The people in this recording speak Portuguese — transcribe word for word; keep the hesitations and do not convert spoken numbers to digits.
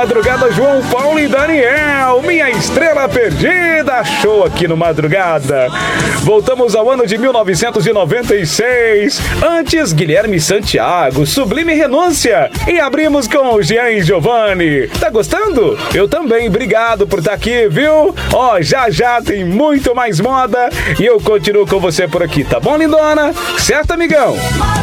Madrugada, João Paulo e Daniel, Minha Estrela Perdida, show aqui no Madrugada. Voltamos ao ano de mil novecentos e noventa e seis, antes Guilherme Santiago, Sublime Renúncia, e abrimos com o Jean e Giovanni. Tá gostando? Eu também, obrigado por estar aqui, viu? Ó, já já tem muito mais moda e eu continuo com você por aqui, tá bom, lindona? Certo, amigão?